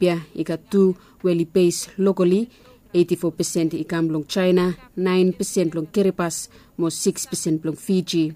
Ethiopia ika 2 weli based locally 84% ikam long China, 9% long Kiribati, mo 6% long Fiji.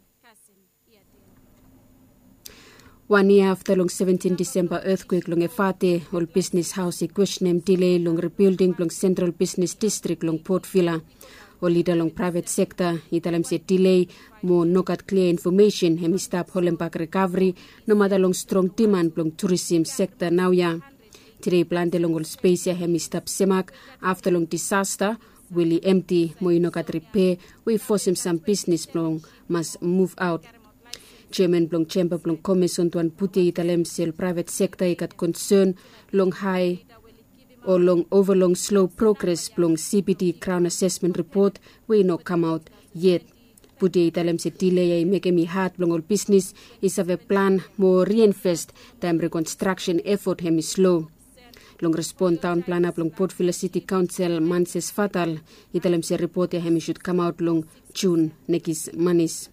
1 year after long 17 December earthquake long Efate, all business house question delay long rebuilding long central business district long Port Vila. All leader long private sector, italam se delay mo nokat clear information hemi stop Hollenbach recovery no matter long strong demand long tourism sector now ya. Today plante long all space hemi stop semak after long disaster will empty mo inokat repair we force him some business long must move out. Chairman Blong Chamber Blong Commission Tuan Putih italem sel private sector ikat concern long high or long overlong slow progress Blong CBD Crown Assessment Report we no come out yet. Putih italem se delay ay make me hard Blong all business is have a plan more reinvest time reconstruction effort hemi slow. Long respond town plan up Blong Port Vila City Council Manses Fatal italem se report ya hemi should come out long June nekis manis.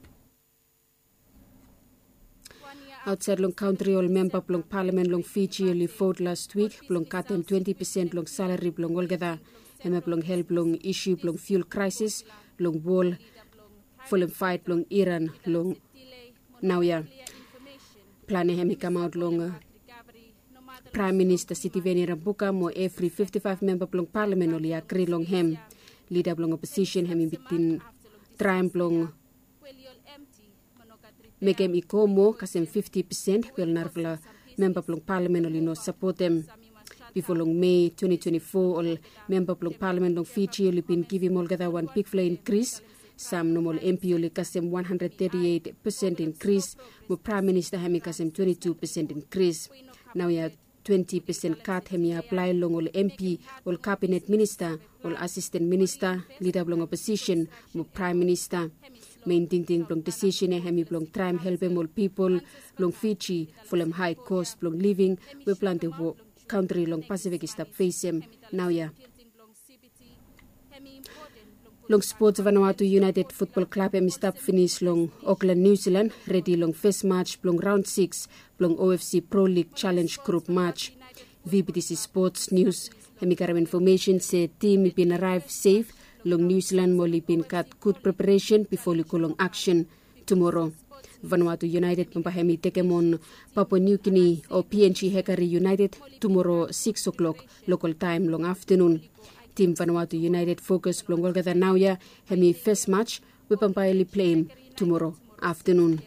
Outside long country, all member long parliament long Fiji only vote last week, long cut them 20% long salary long algada, hema long help long issue long fuel crisis, long wall, full fight long Iran long now ya. Plan hemi come out long Prime Minister Siti Veni Rabuka mo every 55 member long parliament only agree long hem. Leader long opposition hemi bitin triumph long Megem ikomo kasem 50% will narvla member plong parliament only no support them. Before long May 2024 all member plong parliament long Fiji only been giving molgada one big fly increase. Some normal MP only kasem 138% increase. Mo Prime Minister hemi kasem 22% increase. Now ya 20% cut hemi apply long all MP, all cabinet minister, all assistant minister, leader long opposition, mo Prime Minister. Main thing long decision hemi long try help all people long Fiji for them high cost long living we plan to country long Pacific stop face him now ya. Long sports Vanuatu United Football Club hemi stop finish long Auckland New Zealand ready long first match long round 6 long OFC Pro League Challenge Group match. VBTC Sports News hemi karam information say team been arrive safe. Long New Zealand moli been cut good preparation before long action tomorrow. Vanuatu United pampahemi tekemon Papua New Guinea or PNG Hekari United tomorrow 6 o'clock local time long afternoon. Team Vanuatu United focus long olgada now ya hemi first match we pampaheli playing tomorrow afternoon.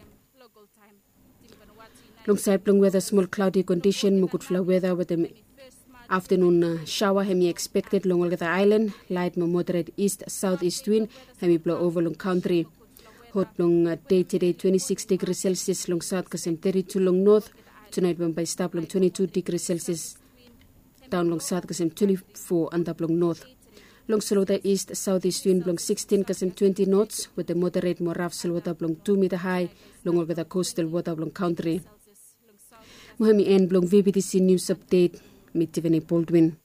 Long side long weather small cloudy condition mo good flow weather with the afternoon shower hemi expected long Olgada Island, light moderate east-southeast wind hemi blow over long country. Hot long day today 26 degrees Celsius long south kasem 32 long north. Tonight by stop long 22 degrees Celsius down long south kasem 24 and up long north. Long Salota east-southeast wind long 16 kasem 20 knots with the moderate more rough Salota long 2 meter high long Olgada coastal water long country. Mohemi end long VBTC news update. Meet Tiffany Baldwin.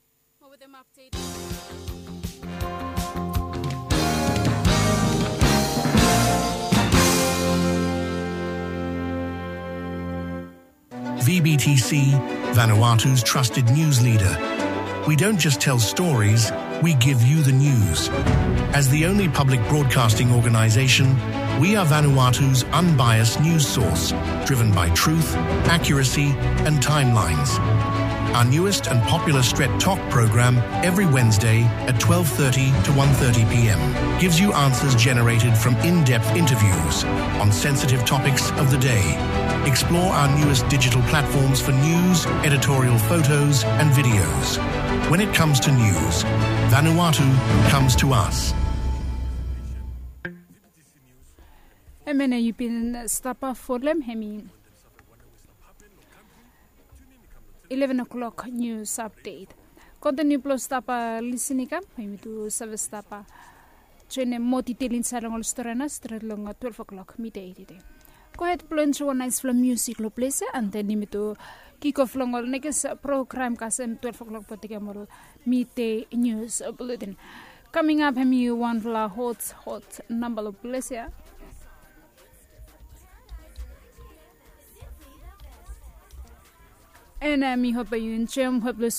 VBTC, Vanuatu's trusted news leader. We don't just tell stories, we give you the news. As the only public broadcasting organization, we are Vanuatu's unbiased news source, driven by truth, accuracy, and timelines. Our newest and popular Stret Talk program every Wednesday at 12:30 to 1:30 p.m. gives you answers generated from in-depth interviews on sensitive topics of the day. Explore our newest digital platforms for news, editorial photos, and videos. When it comes to news, Vanuatu comes to us. Emene yupin stapa forlem hemi 11 o'clock news update. Continue plus tapa listening up. Hemi tu service tapa. Chene moti telin sarang all storana strelong 12 o'clock midday today. Go ahead plunge one nice film music lo place and then hemi tu kick off long all next program kasem 12 o'clock potikamol midday news bulletin. Coming up hemi one la hot number lo place. ena mi hopa yun chem hop